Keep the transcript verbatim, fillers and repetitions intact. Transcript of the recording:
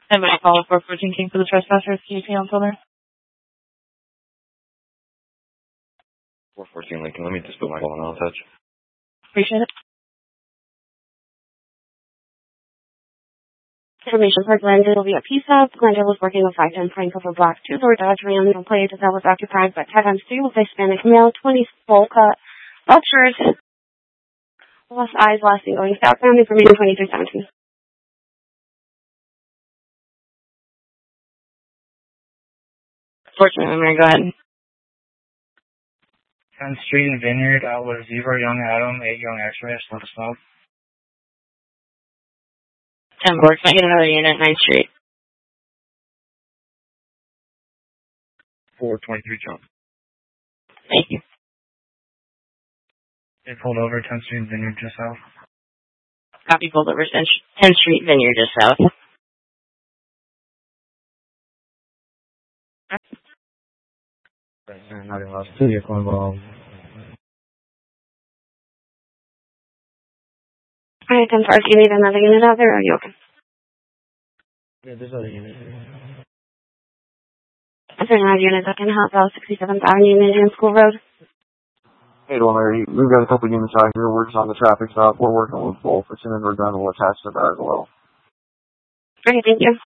Somebody call four fourteen King for the trespassers. Can you pay on Southern? four fourteen Lincoln, let me just put my phone on touch. Appreciate it. Information for Glendale will be a piece of. Glendale was working with five ten Franco for Black two-door Dodge Ram. No plate that was occupied by Ted on Steve with Hispanic male, twenty full cut, both shirts, lost eyes, last thing going southbound, information twenty-three seventeen. Fortunately, Mary, go ahead. tenth Street and Vineyard, out with zero young Adam, eight young X-ray, let us know. ten Borks, might get another unit at ninth Street. four twenty-three John. Thank you. They pulled over tenth Street and Vineyard just south. Copy, pulled over tenth Street, Vineyard, just south. Not in last two, you're going well. Alright, ten Forks, you need another unit out there, or are you okay? Yeah, there's other units. Is there another unit that can help out sixty-seventh Avenue, Indian School Road? Hey, well, Mary, we've got a couple units out here. We're just on the traffic stop. We're working with both. As soon as we're done, we'll attach to that as well. Alright, thank you.